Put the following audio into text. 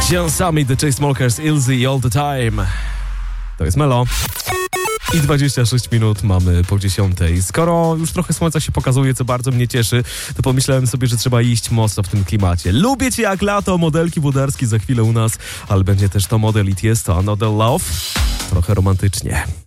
Sion Summit, The Chainsmokers, Ilzy, All The Time. To jest Melo. I 26 minut mamy po 10. Skoro już trochę słońca się pokazuje, co bardzo mnie cieszy, to pomyślałem sobie, że trzeba iść mocno w tym klimacie. Lubię cię jak lato, modelki Budarski za chwilę u nas, ale będzie też to model i Tiesto, Another Love. Trochę romantycznie.